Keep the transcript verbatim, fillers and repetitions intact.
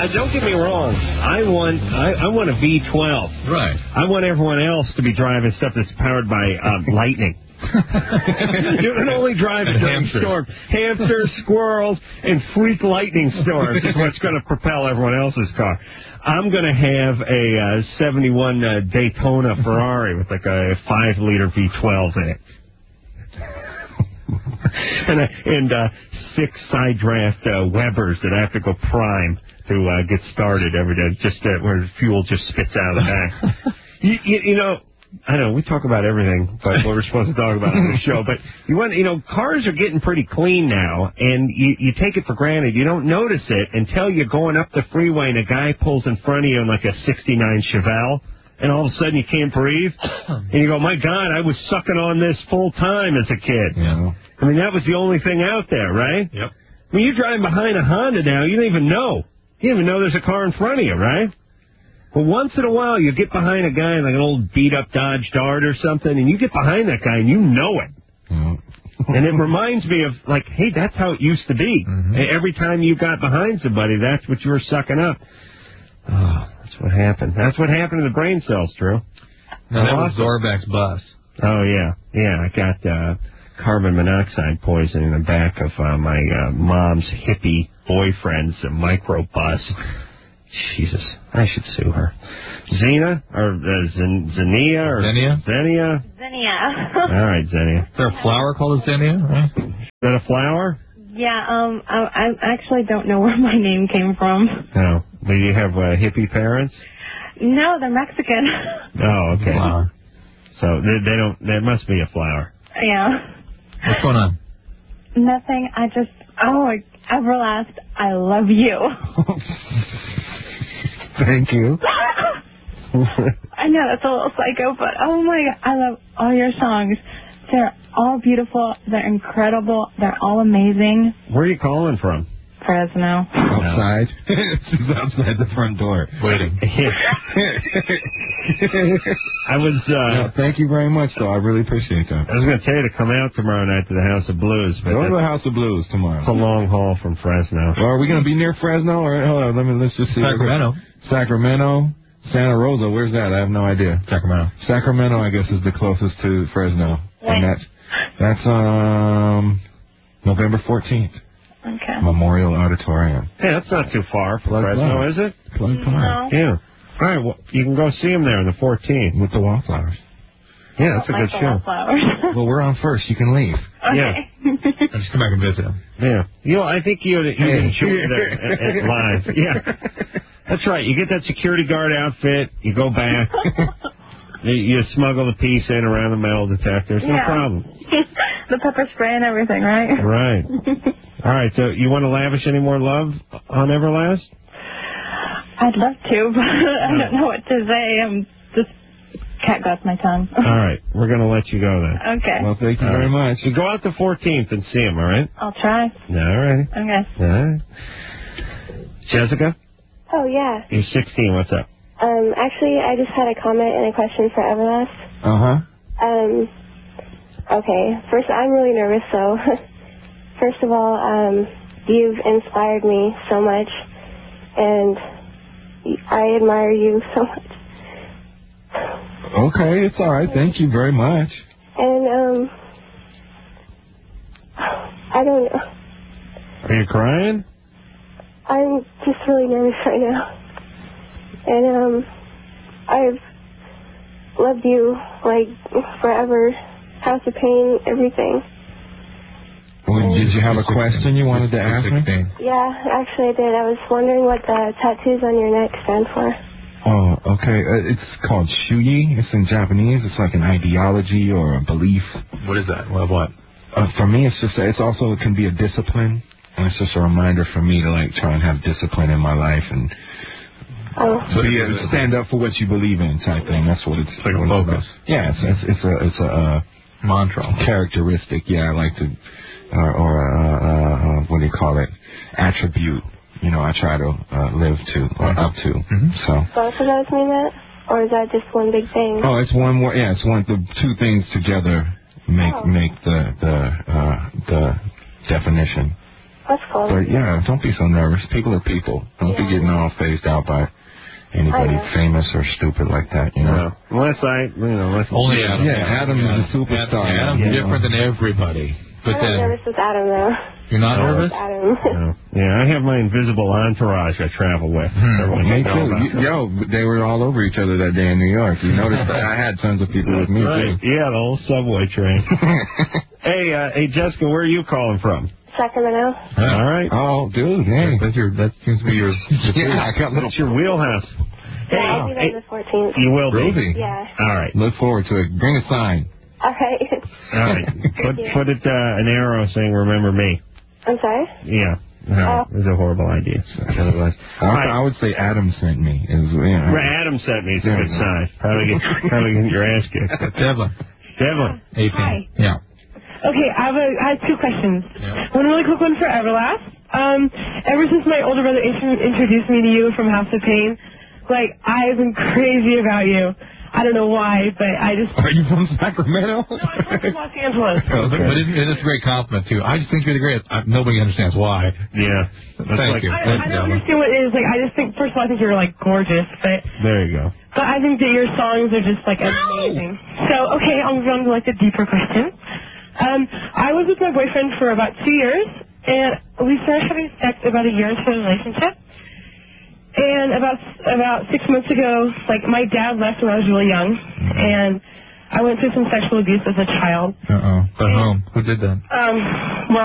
uh, don't get me wrong. I want I, I want a V twelve. Right. I want everyone else to be driving stuff that's powered by um, lightning. You can only drive it during storms. Hamsters, squirrels, and freak lightning storms is what's going to propel everyone else's car. I'm going to have a uh, seventy-one uh, Daytona Ferrari with like a five liter V twelve in it. and uh, and uh, six side draft uh, Webers that have to go prime to uh, get started every day, just uh, where the fuel just spits out of the back. you, you, you know, I know we talk about everything, but what we're supposed to talk about on the show. But you want, you know, cars are getting pretty clean now, and you, you take it for granted. You don't notice it until you're going up the freeway and a guy pulls in front of you in like a sixty-nine Chevelle. And all of a sudden you can't breathe. And you go, my God, I was sucking on this full time as a kid. Yeah. I mean, that was the only thing out there, right? Yep. When you're driving behind a Honda now, you don't even know. You don't even know there's a car in front of you, right? But once in a while, you get behind a guy like an old beat-up Dodge Dart or something, and you get behind that guy and you know it. Mm-hmm. And it reminds me of, like, hey, that's how it used to be. Mm-hmm. Every time you got behind somebody, that's what you were sucking up. Oh, that's what happened. That's what happened to the brain cells, Drew. No, that was Zorback's bus. Oh, yeah. Yeah, I got uh, carbon monoxide poison in the back of uh, my uh, mom's hippie boyfriend's uh, microbus. Jesus, I should sue her. Xena? Or uh, Zen- Xenia? Or Xenia? Xenia? Xenia. All right, Xenia. Is there a flower called a Xenia, right? Is that a flower? Yeah, um, I, I actually don't know where my name came from. No. Do you have uh, hippie parents? No, they're Mexican. Oh, okay. Flower. So they, they don't. There must be a flower. Yeah. What's going on? Nothing. I just. Oh, Everlast, I love you. Thank you. I know that's a little psycho, but oh my God, I love all your songs. They're all beautiful. They're incredible. They're all amazing. Where are you calling from? Fresno. Outside. She's outside the front door. Waiting. I was, uh... Yeah, thank you very much, though. I really appreciate that. I was going to tell you to come out tomorrow night to the House of Blues. But Go to the House of Blues tomorrow. It's a long haul from Fresno. Well, are we going to be near Fresno? Or, hold on, let me, let's just see. Sacramento. Sacramento. Santa Rosa, where's that? I have no idea. Sacramento. Sacramento, I guess, is the closest to Fresno. When? And that's, that's, um, November fourteenth. Okay. Memorial Auditorium. Hey, that's not too far from Plug Fresno, Park. is it? Plug Park. No. Yeah. All right, well, you can go see him there on the fourteenth. With the Wallflowers. Yeah, that's a Like good the show. Wallflowers. Well, we're on first. You can leave. Okay. Yeah. I'll just come back and visit him. Yeah. You know, I think you you Hey. enjoy that at, at live. Yeah. That's right. You get that security guard outfit. You go back. you, you smuggle the piece in around the metal detectors. No Yeah. problem. The pepper spray and everything, right? Right. All right. So you want to lavish any more love on Everlast? I'd love to, but I don't know what to say. I'm just cat got my tongue. All right. We're going to let you go then. Okay. Well, thank you All very right. much. So go out the fourteenth and see him, all right? I'll try. All right. Okay. All right. Jessica, Oh, yeah. you're sixteen. What's up? Um, actually, I just had a comment and a question for Everlast. Uh-huh. Um, okay. First, I'm really nervous, so first of all, um, you've inspired me so much, and I admire you so much. Okay, it's all right. Thank you very much. And, um, I don't know. Are you crying? I'm just really nervous right now. And, um, I've loved you, like, forever. House of Pain, everything. Well, did you have a question you wanted to ask me? Yeah, actually I did. I was wondering what the tattoos on your neck stand for. Oh, okay. Uh, it's called shuyi. It's in Japanese. It's like an ideology or a belief. What is that? What? what? Uh, for me, it's just, it's also, it can be a discipline. And it's just a reminder for me to, like, try and have discipline in my life and Oh. so be able to stand up for what you believe in type thing. That's what it's, It's like a what it's focus. about. Yeah, it's, it's, it's a, it's a, uh, Mantra. characteristic. Yeah, I like to, uh, or, uh, uh, uh, what do you call it? Attribute. You know, I try to uh, live to, or up to. Mm-hmm. So. Both of those mean that? Or is that just one big thing? Oh, it's one more. Yeah, it's one. The two things together make Oh. make the the uh, the definition. That's cool. But yeah, don't be so nervous. People are people. Don't Yeah. be getting all phased out by anybody I know. famous or stupid like that, you know. No. Unless I, you know, unless Only Adam. Yeah, Adam is a superstar. Adam's Yeah. different than everybody. But I'm not then, nervous with Adam, though. you're not No. nervous? Adam. No. Yeah, I have my invisible entourage I travel with. Hmm. Everyone Me should know too. about You, that. yo, they were all over each other that day in New York. You noticed that? I had tons of people with me Right. too. Yeah, the whole subway train. hey, uh, hey, Jessica, where are you calling from? Sacramento. All right. Oh, dude, hey. That's your, that seems to be your... Yeah, I got little. That's your wheelhouse. Yeah, I'll be Hey, there the fourteenth. you will be. Groovy. Yeah. All right. Look forward to it. Bring a sign. All right. All right. Put you. put it uh, an arrow saying "Remember me." I'm sorry? Yeah. No, Oh. it was a horrible idea. Otherwise, I, I would say Adam sent me. Is, you know. Right, Adam sent me. It's a good sign. Probably get probably get your ass kicked. Devlin. Devlin. eighteen. Hi. Yeah. Okay, I have, a, I have two questions. Yeah. One really quick one for Everlast. Um, ever since my older brother int- introduced me to you from House of Pain, like, I've been crazy about you. I don't know why, but I just... Are you from Sacramento? No, I'm from Los Angeles. But, but it, it's a great compliment, too. I just think you're the greatest. I, nobody understands why. Yeah. That's Thank like, you. I, I don't understand what it is. Like, I just think, first of all, I think you're, like, gorgeous, but... There you go. But I think that your songs are just, like, amazing. So, okay, I'll move on to, like, the deeper question. Um, I was with my boyfriend for about two years, and we started having sex about a year into the relationship. And about about six months ago, like, my dad left when I was really young, and I went through some sexual abuse as a child. Uh-oh. But whom? Who did that? Um, well,